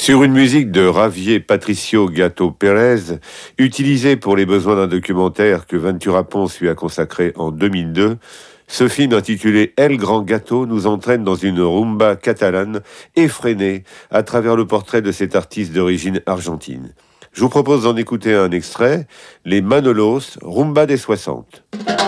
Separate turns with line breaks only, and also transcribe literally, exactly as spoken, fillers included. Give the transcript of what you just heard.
Sur une musique de Javier Patricio Gato Pérez, utilisée pour les besoins d'un documentaire que Ventura Pons lui a consacré en deux mille deux, ce film intitulé El Gran Gato nous entraîne dans une rumba catalane effrénée à travers le portrait de cet artiste d'origine argentine. Je vous propose d'en écouter un extrait, les Manolos, Rumba des soixante.